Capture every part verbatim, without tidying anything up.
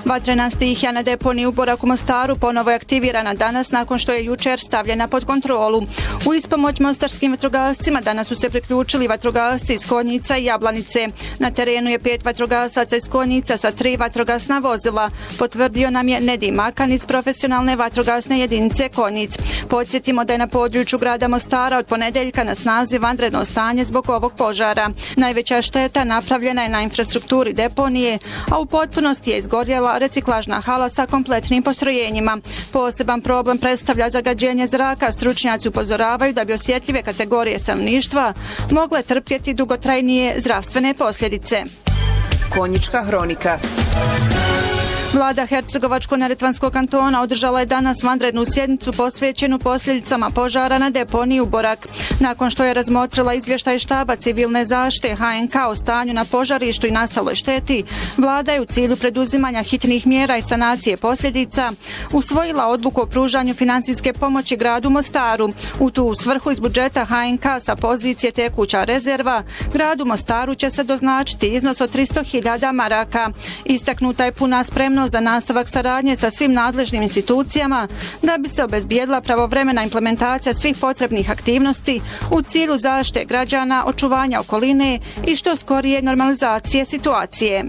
Vatrena stihija na deponiji u Borak u Mostaru ponovo je aktivirana danas nakon što je jučer stavljena pod kontrolu. U ispomoć mostarskim vatrogascima danas su se priključili vatrogasci iz Konjica i Jablanice. Na terenu je pet vatrogasaca iz Konjica sa tri vatrogasna vozila, potvrdio nam je Nedim Makan iz profesionalne vatrogasne jedinice Konjic. Podsjetimo da je na području grada Mostara od ponedeljka na snazi vanredno stanje zbog ovog požara. Najveća šteta napravljena je na infrastrukturi deponije, a u potpunosti je izgorjela reciklažna hala sa kompletnim postrojenjima. Poseban problem predstavlja zagađenje zraka. Stručnjaci upozoravaju da bi osjetljive kategorije stanovništva mogle trpjeti dugotrajnije zdravstvene posljedice. Konjička hronika. Vlada Hercegovačko-neretvanskog kantona održala je danas vanrednu sjednicu posvećenu posljedicama požara na deponiji u Borak. Nakon što je razmotrila izvještaj štaba civilne zaštite H N K o stanju na požarištu i nastaloj šteti, vlada je u cilju preduzimanja hitnih mjera i sanacije posljedica usvojila odluku o pružanju financijske pomoći gradu Mostaru. U tu svrhu iz budžeta H N K sa pozicije tekuća rezerva gradu Mostaru će se doznačiti iznos od tristo hiljada maraka. Istaknuta je puna spremnost za nastavak saradnje sa svim nadležnim institucijama da bi se obezbijedila pravovremena implementacija svih potrebnih aktivnosti u cilju zaštite građana, očuvanja okoline i što skorije normalizacije situacije.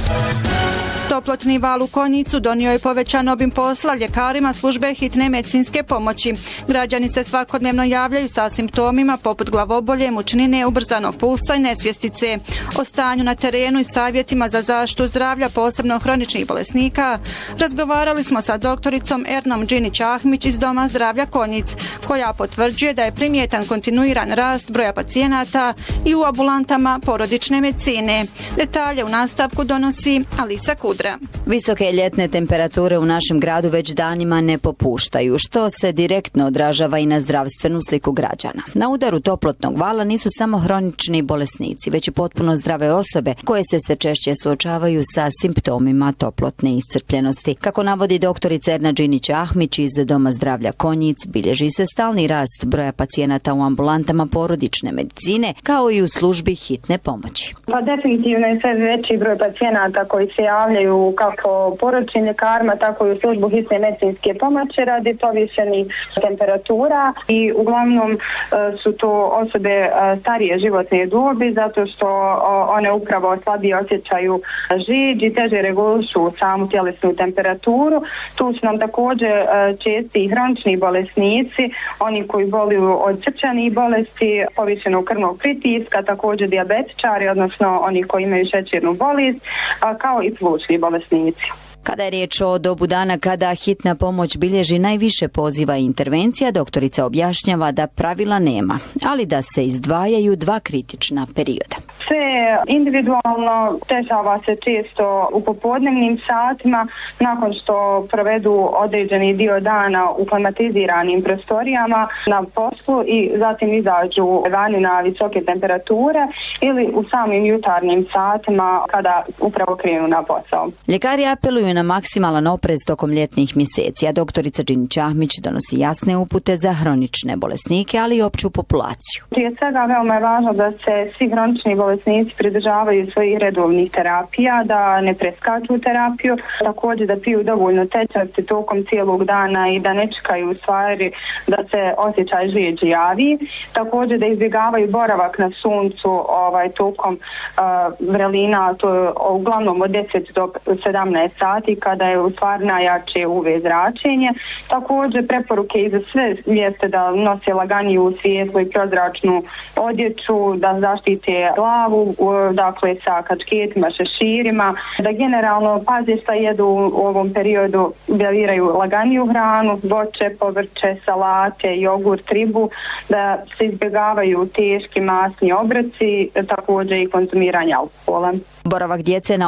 Toplotni val u Konjicu donio je povećan obim posla ljekarima službe hitne medicinske pomoći. Građani se svakodnevno javljaju sa simptomima poput glavobolje, mučnine, ubrzanog pulsa i nesvjestice. O stanju na terenu i savjetima za zaštitu zdravlja, posebno hroničnih bolesnika, razgovarali smo sa doktoricom Ernom Džinić-Ahmić iz Doma zdravlja Konjic, koja potvrđuje da je primjetan kontinuiran rast broja pacijenata i u ambulantama porodične medicine. Detalje u nastavku donosi Alisa Kudra. Visoke ljetne temperature u našem gradu već danima ne popuštaju, što se direktno odražava i na zdravstvenu sliku građana. Na udaru toplotnog vala nisu samo hronični bolesnici, već i potpuno zdrave osobe koje se sve češće suočavaju sa simptomima toplotne iscrpljenosti. Kako navodi doktorica Erna Džinić-Ahmić iz Doma zdravlja Konjic, bilježi se stalni rast broja pacijenata u ambulantama porodične medicine, kao i u službi hitne pomoći. Pa definitivno je sve veći broj pacijenata koji se javljaju kako porodičnim ljekarima, tako i u službu hitne medicinske pomoći radi povišenih temperatura i uglavnom su to osobe starije životne dobi zato što one upravo slabije osjećaju žeđ i teže regulišu samu tjelesnu temperaturu. Tu su nam također česti i hronični bolesnici, oni koji boluju od srčanih bolesti, povišenog krvnog pritiska, također dijabetičari, odnosno oni koji imaju šećernu bolest, kao i plućni bolesnici. Kada je riječ o dobu dana kada hitna pomoć bilježi najviše poziva i intervencija, doktorica objašnjava da pravila nema, ali da se izdvajaju dva kritična perioda. Sve individualno dešava se često u popodnevnim satima, nakon što provedu određeni dio dana u klimatiziranim prostorijama na poslu i zatim izađu vani na visoke temperature ili u samim jutarnjim satima kada upravo krenu na posao. Ljekari apeluju na maksimalan oprez tokom ljetnih mjeseci, a doktorica Džinić-Ahmić donosi jasne upute za hronične bolesnike, ali i opću populaciju. Prije svega veoma je važno da se svi hronični bolesnici pridržavaju svojih redovnih terapija, da ne preskaču terapiju, također da piju dovoljno tečnosti tokom cijelog dana i da ne čekaju u stvari da se osjećaj žeđi javi. Također da izbjegavaju boravak na suncu ovaj, tokom uh, vrelina, to je uglavnom od deset do sedamnaest sati kada je u stvari najjače U V zračenje. Također preporuke i za sve jeste da nose laganiju svijetlu i prozračnu odjeću, da zaštite glavu, dakle sa kačketima, šeširima, da generalno paze šta jedu u ovom periodu, da biraju laganiju hranu, voće, povrće, salate, jogurt, ribu, da se izbjegavaju teški masni obroci, također i konzumiranje alkohola. Boravak djece na